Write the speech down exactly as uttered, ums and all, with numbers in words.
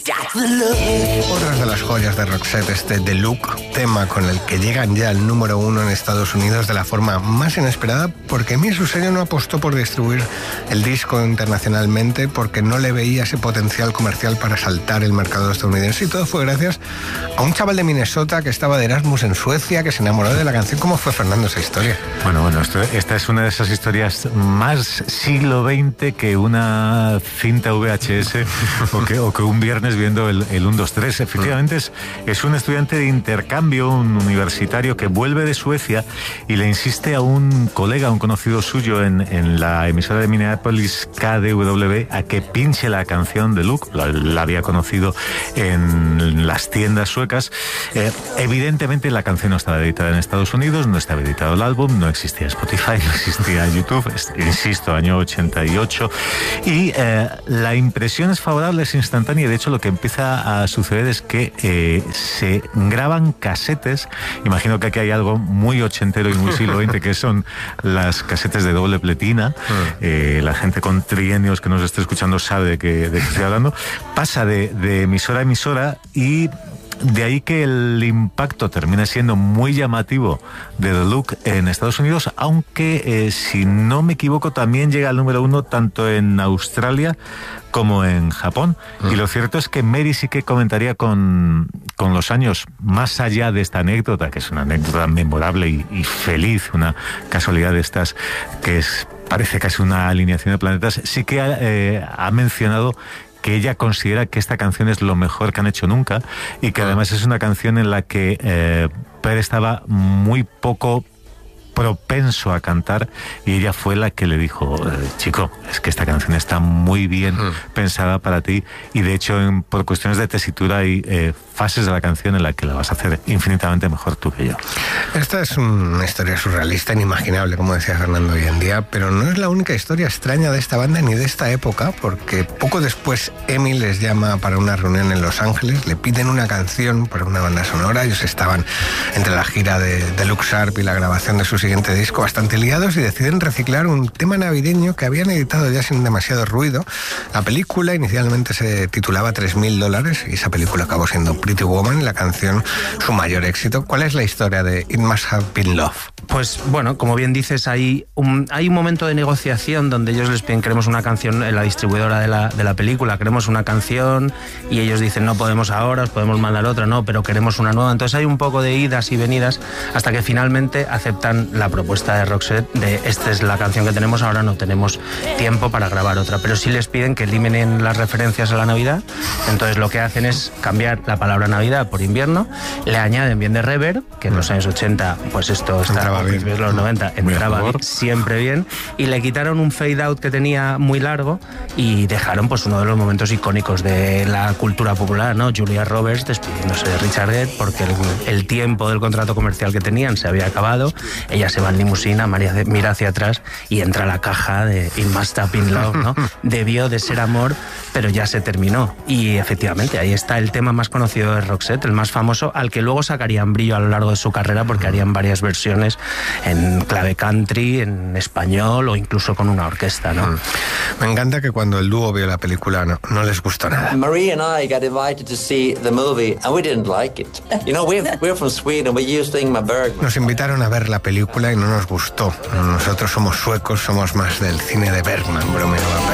Otras de las joyas de Roxette, este The Look, tema con el que llegan ya al número uno en Estados Unidos de la forma más inesperada, porque Emil, su sello, no apostó por distribuir el disco internacionalmente porque no le veía ese potencial comercial para saltar el mercado estadounidense, y todo fue gracias a un chaval de Minnesota que estaba de Erasmus en Suecia, que se enamoró de la canción. ¿Cómo fue, Fernando, esa historia? Bueno, bueno, esto, esta es una de esas historias más siglo veinte que una cinta V H S o, que, o que un viernes viendo el, el uno, dos, tres. Efectivamente es, es un estudiante de intercambio, un universitario que vuelve de Suecia y le insiste a un colega, un conocido suyo en, en la emisora de Minneapolis K D W B, a que pinche la canción de Luke. La, la había conocido en las tiendas suecas. Eh, evidentemente la canción no estaba editada en Estados Unidos, no estaba editado el álbum, no existía Spotify, no existía YouTube, es, insisto, año ochenta y ocho, y eh, la impresión es favorable, es instantánea, y de hecho lo que empieza a suceder es que eh, se graban casetes. Imagino que aquí hay algo muy ochentero y muy siglo veinte, que son las casetes de doble pletina. Eh, la gente con trienios que nos esté escuchando sabe de qué, de qué estoy hablando. Pasa de, de emisora a emisora, y de ahí que el impacto termina siendo muy llamativo de The Look en Estados Unidos, aunque eh, si no me equivoco también llega al número uno tanto en Australia como en Japón. Mm. Y lo cierto es que Mary sí que comentaría con, con los años, más allá de esta anécdota, que es una anécdota memorable y, y feliz, una casualidad de estas que es, parece casi una alineación de planetas, sí que ha, eh, ha mencionado que ella considera que esta canción es lo mejor que han hecho nunca, y que además es una canción en la que eh, Per estaba muy poco propenso a cantar, y ella fue la que le dijo, eh, chico, es que esta canción está muy bien uh-huh. pensada para ti, y de hecho en, por cuestiones de tesitura hay eh, fases de la canción en la que la vas a hacer infinitamente mejor tú que yo. Esta es una historia surrealista, inimaginable, como decía Fernando, hoy en día, pero no es la única historia extraña de esta banda ni de esta época, porque poco después Emil les llama para una reunión en Los Ángeles, le piden una canción para una banda sonora. Ellos estaban entre la gira de, de Look Sharp y la grabación de su siguiente disco bastante liados, y deciden reciclar un tema navideño que habían editado ya sin demasiado ruido. La película inicialmente se titulaba tres mil dólares, y esa película acabó siendo Pretty Woman, la canción su mayor éxito. ¿Cuál es la historia de It Must Have Been Love? Pues bueno, como bien dices, hay un, hay un momento de negociación donde ellos les piden, queremos una canción, en la distribuidora de la, de la película, queremos una canción, y ellos dicen, no podemos ahora, os podemos mandar otra, no, pero queremos una nueva. Entonces hay un poco de idas y venidas hasta que finalmente aceptan la propuesta de Roxette de, esta es la canción que tenemos, ahora no tenemos tiempo para grabar otra, pero sí les piden que eliminen las referencias a la Navidad. Entonces lo que hacen es cambiar la palabra Navidad por invierno, le añaden bien de reverb, que en los años ochenta pues esto está, en los noventa entraba siempre bien, y le quitaron un fade out que tenía muy largo y dejaron pues uno de los momentos icónicos de la cultura popular, ¿no? Julia Roberts despidiéndose de Richard Gere porque el, el tiempo del contrato comercial que tenían se había acabado. Ella se va en limusina, María mira hacia atrás y entra la caja de It Must Have Been Love, ¿no? Debió de ser amor, pero ya se terminó. Y efectivamente ahí está el tema más conocido de Roxette, el más famoso, al que luego sacarían brillo a lo largo de su carrera, porque harían varias versiones en clave country, en español o incluso con una orquesta, ¿no? Me encanta que cuando el dúo vio la película no, no les gustó nada. Marie and I got invited to see the movie and we didn't like it. You know, we're, we're from Sweden, we used Ingmar Bergman. Nos invitaron a ver la película y no nos gustó. Nosotros somos suecos, somos más del cine de Bergman, bromeaba.